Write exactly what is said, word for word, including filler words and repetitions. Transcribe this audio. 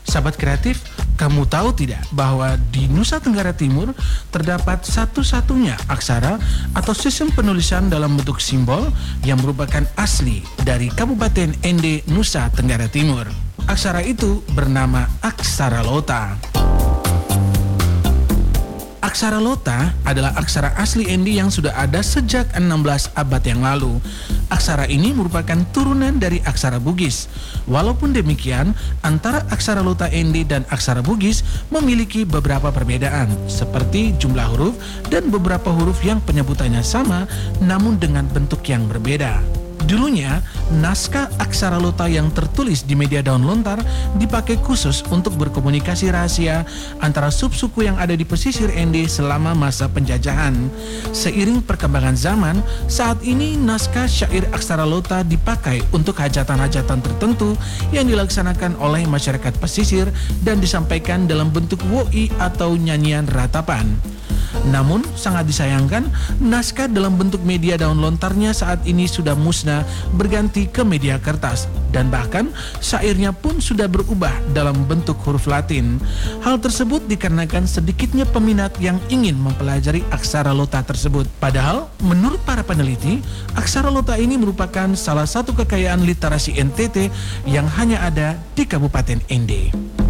Sahabat kreatif, kamu tahu tidak bahwa di Nusa Tenggara Timur terdapat satu-satunya aksara atau sistem penulisan dalam bentuk simbol yang merupakan asli dari Kabupaten Ende, Nusa Tenggara Timur. Aksara itu bernama Aksara Lota. Aksara Lota adalah aksara asli Ende yang sudah ada sejak enam belas abad yang lalu. Aksara ini merupakan turunan dari aksara Bugis. Walaupun demikian, antara aksara Lota Ende dan aksara Bugis memiliki beberapa perbedaan, seperti jumlah huruf dan beberapa huruf yang penyebutannya sama, namun dengan bentuk yang berbeda. Dulunya, naskah aksara Lota yang tertulis di media daun lontar dipakai khusus untuk berkomunikasi rahasia antara subsuku yang ada di pesisir Ende selama masa penjajahan. Seiring perkembangan zaman, saat ini naskah syair aksara Lota dipakai untuk hajatan-hajatan tertentu yang dilaksanakan oleh masyarakat pesisir dan disampaikan dalam bentuk woi atau nyanyian ratapan. Namun, sangat disayangkan, naskah dalam bentuk media daun lontarnya saat ini sudah musnah berganti ke media kertas, dan bahkan syairnya pun sudah berubah dalam bentuk huruf Latin. Hal tersebut dikarenakan sedikitnya peminat yang ingin mempelajari aksara Lota tersebut. Padahal, menurut para peneliti, aksara Lota ini merupakan salah satu kekayaan literasi N T T yang hanya ada di Kabupaten Ende.